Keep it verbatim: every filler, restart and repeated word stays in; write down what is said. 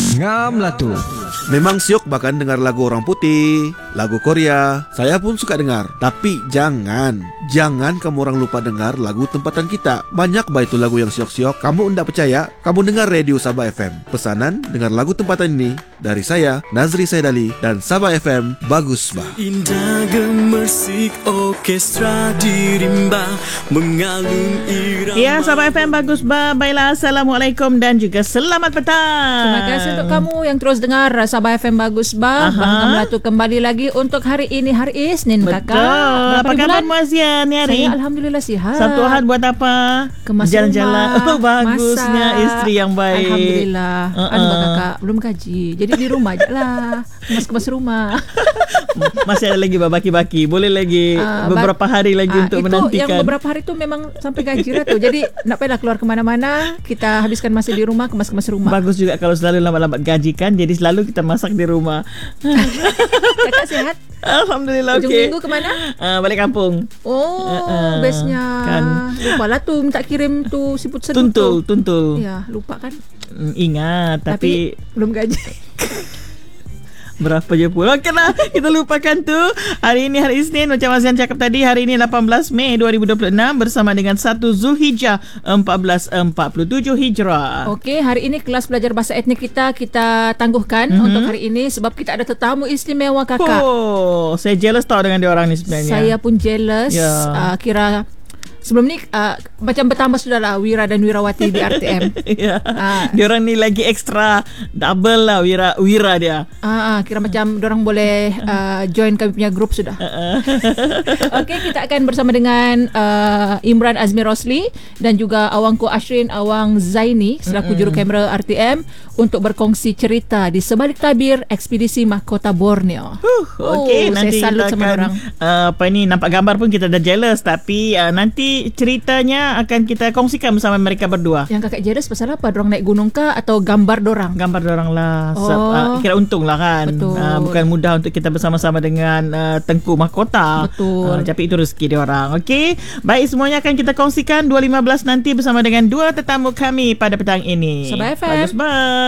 Ngam lah tu. Memang siok bahkan dengar lagu orang putih, lagu Korea. Saya pun suka dengar. Tapi jangan, jangan kamu orang lupa dengar lagu tempatan kita. Banyak baik itu lagu yang siok-siok. Kamu ndak percaya? Kamu dengar Radio Sabah F M. Pesanan dengar lagu tempatan ini dari saya, Nazri Saidali, dan Sabah F M Bagus Bah. Indah gemersik orkestra di rimba mengalun irama. Ya, Sabah F M Bagus Bah. Baiklah, Assalamualaikum dan juga selamat petang. Terima kasih untuk kamu yang terus dengar Sabah F M Bagus Bah. Bang Melatu kembali lagi untuk hari ini, hari Isnin. Betul. Kakak. Apa khabar Muazia ni hari? Saya alhamdulillah sihat. Sabtu Ahad buat apa? Kemas jalan-jalan. rumah, Oh, bagusnya masak. isteri yang baik. Alhamdulillah. Uh-uh. Anu kakak belum gaji. Jadi di rumah je lah. Kemas-kemas rumah. Masih ada lagi baki-baki. Boleh lagi Ah, beberapa bak- hari lagi Ah, untuk itu menantikan. yang beberapa hari tu memang sampai gaji lah tu. Jadi nak payah keluar ke mana-mana. Kita habiskan masa di rumah, kemas-kemas rumah. Bagus juga kalau selalu lambat-lambat gaji kan. Jadi selalu kita masak di rumah. Kakak sihat? Alhamdulillah. Hujung okey. minggu ke mana? Uh, balik kampung. Oh, Uh-uh. bestnya. Kan. Lupa lah tu minta kirim tu siput seduh Tuntul, tu. tuntul. Ya, lupa kan. Mm, Ingat tapi, Tapi belum gaji. berapa je pun. Okey lah, kita lupakan tu. Hari ini hari Isnin, macam Azian cakap tadi, hari ini lapan belas Mei dua ribu dua puluh enam bersama dengan satu Zulhijjah empat belas empat puluh tujuh Hijrah. Okey, hari ini kelas belajar bahasa etnik kita kita tangguhkan mm-hmm. untuk hari ini sebab kita ada tetamu istimewa kakak. Oh, saya jealous tau dengan dia orang ni sebenarnya. Saya pun jealous. Ya. Uh, kira sebelum ni uh, macam bertambah sudahlah Wira dan Wirawati di R T M. Ya. Ah. Dia orang ni lagi extra double lah Wira Wira dia. Ah, uh, kira macam orang boleh uh, join kami punya grup sudah. Okey, kita akan bersama dengan uh, Imran Azmi Rosli dan juga Awangku Ashrin Awang Zaini selaku juru kamera R T M untuk berkongsi cerita di sebalik tabir ekspedisi Mahkota Borneo. Huh, Okey, Oh, nanti saya salut kita sama akan orang. uh, apa ni nampak gambar pun kita dah jealous tapi uh, nanti ceritanya akan kita kongsikan bersama mereka berdua. Yang kakak jealous pasal apa? Dorang naik gunung kah atau gambar dorang? Gambar dorang lah. Oh. Seb, uh, kira untung lah kan. Betul. Uh, bukan mudah untuk kita bersama-sama dengan uh, Tengku Mahkota. Betul. Uh, tapi itu rezeki dia orang. Okey. Baik, semuanya akan kita kongsikan dua lima belas nanti bersama dengan dua tetamu kami pada petang ini. Sabah F M. Bagus, bye.